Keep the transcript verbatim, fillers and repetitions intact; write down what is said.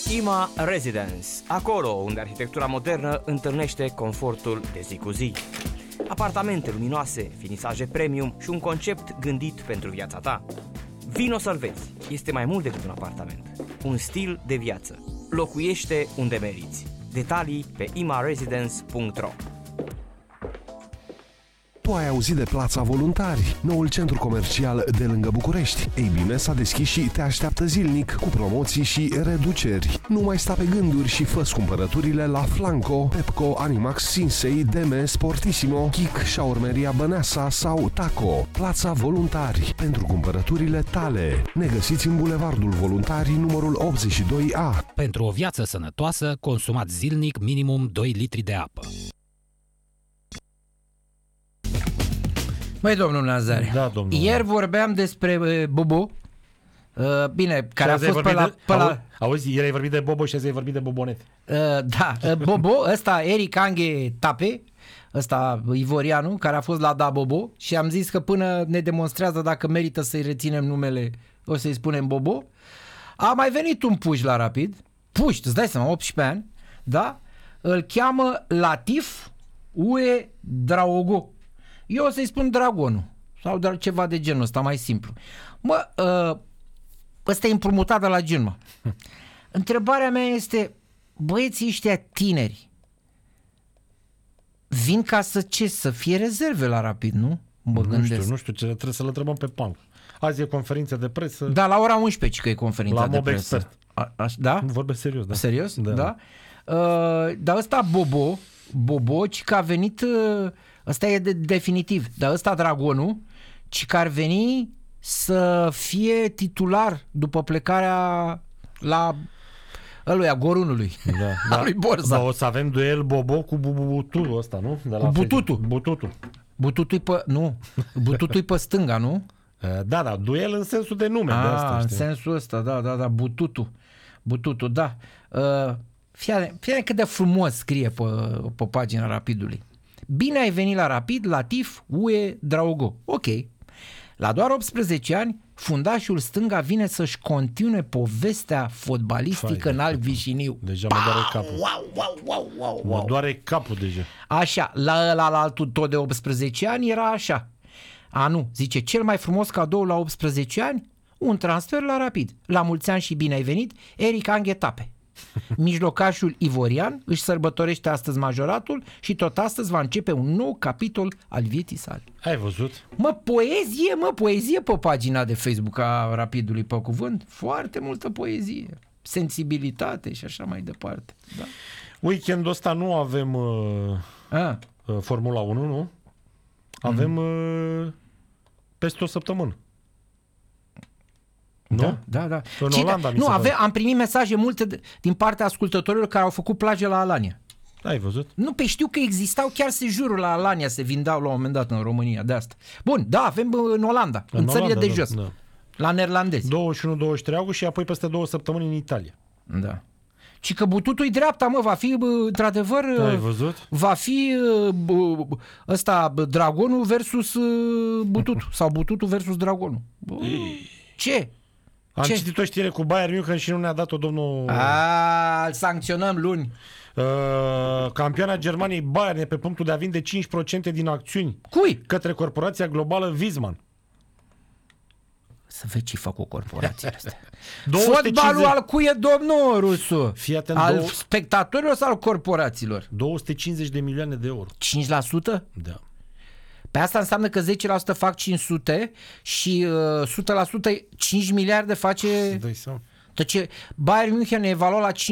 Ima Residence, acolo unde arhitectura modernă întâlnește confortul de zi cu zi. Apartamente luminoase, finisaje premium și un concept gândit pentru viața ta. Vino să-l vezi, este mai mult decât un apartament, un stil de viață. Locuiește unde meriți. Detalii pe ima residence punct ro. Tu ai auzit de Plața Voluntari, noul centru comercial de lângă București. Ei bine, s-a deschis și te așteaptă zilnic cu promoții și reduceri. Nu mai sta pe gânduri și fă-ți cumpărăturile la Flanco, Pepco, Animax, Sinsei, Deme, Sportissimo, Kik, Shaurmeria Băneasa sau Taco. Plața Voluntari, pentru cumpărăturile tale. Ne găsiți în Bulevardul Voluntari, numărul optzeci și doi A. Pentru o viață sănătoasă, consumați zilnic minimum doi litri de apă. Măi, domnul Nazare, da, domnul. Ieri vorbeam despre uh, Bobo, uh, bine, care a fost pe la... De, pe la auzi, auzi, ieri ai vorbit de Bobo și azi ai vorbit de Bobonet. Uh, da, uh, Bobo, ăsta, Eric Anghe Tape, ăsta ivorianul, care a fost la Da Bobo și am zis că până ne demonstrează dacă merită să-i reținem numele, o să-i spunem Bobo. A mai venit un puș la Rapid, puș, îți dai seama, optsprezece ani, da? Îl cheamă Latif Ue Draogo. Eu o să-i spun Dragonul sau doar ceva de genul ăsta, mai simplu. Mă, uh, ăsta e împrumutat de la Gilma. Întrebarea mea este, băieții ăștia tineri vin ca să ce? Să fie rezerve la Rapid, nu? Mă nu gândesc. știu, nu știu ce, trebuie să-l întrebăm pe Panc. Azi e conferință de presă. Da, la ora unsprezece că e conferința la de Mob presă. Expert. A, a, da? Nu vorbesc serios, da. Serios? Da. Da. Uh, dar ăsta Bobo, Bobo, ci că a venit... Uh, ăsta e de, definitiv, dar ăsta Dragonul, ci că ar veni să fie titular după plecarea la ăluia, Gorunului, da, a da, lui Borza. Da, o să avem duel Bobo cu Bubutu ăsta, nu? De la cu Bututu. Bututu. Bututu-i pe, nu, Bututu-i pe stânga, nu? Da, da, duel în sensul de nume. A, de asta, în știi? sensul ăsta, da, da, da, Bututu. Bututu, da. Uh, fie, fie cât de frumos scrie pe, pe pagina Rapidului. Bine ai venit la Rapid, Latif Ue Draogo. Ok. La doar optsprezece ani, fundașul stânga vine să-și continue povestea fotbalistică Fai, în alt Vișiniu. Deja mă doare capul. Wow, wow, wow, wow, wow. Mă doare capul deja. Așa, la ăla la altul tot de optsprezece ani era așa. A, nu, zice, cel mai frumos cadou la optsprezece ani? Un transfer la Rapid. La mulți ani și bine ai venit, Eric Anghe Tape. Mijlocașul ivorian își sărbătorește astăzi majoratul și tot astăzi va începe un nou capitol al vieții sale. Ai văzut? Mă, poezie, mă, poezie pe pagina de Facebook a Rapidului pe cuvânt. Foarte multă poezie, sensibilitate și așa mai departe. Da. Weekendul ăsta nu avem uh, A. uh, Formula unu, nu? Avem mm. uh, peste o săptămână. Nu? Da, da, da. În Cine, Olanda, mi nu, se ave, pare. am primit mesaje multe de, din partea ascultătorilor care au făcut plage la Alania. Ai văzut? Nu, pe știu că existau chiar sejururi la Alania, se vindeau la un moment dat în România, de asta. Bun, da, avem în Olanda, în, în țările Olanda, de jos, da, da. la neerlandezi. douăzeci și unu douăzeci și trei august și apoi peste două săptămâni în Italia. Da. Și că Bututu-i dreapta, mă, va fi, bă, într-adevăr, Ai văzut? va fi bă, ăsta, bă, Dragonul versus Bututu, sau Bututu versus Dragonul. Bă, ce? Am Ce? citit o știre cu Bayern München și nu ne-a dat-o domnul... A, îl sancționăm luni. Uh, campioana Germaniei Bayern e pe punctul de a vinde cinci la sută din acțiuni Cui? către corporația globală Wiesmann. Să vezi ce fac cu corporațiile astea. două sute cincizeci Fotbalul al cui e, domnul Rusu? Fii atent, Al două- spectatorilor sau al corporațiilor? două sute cincizeci de milioane de euro. cinci la sută? Da. Pe asta înseamnă că zece la sută fac cinci sute și uh, o sută la sută cinci miliarde face... Dai seama. Tot ce Bayern München e evaluat la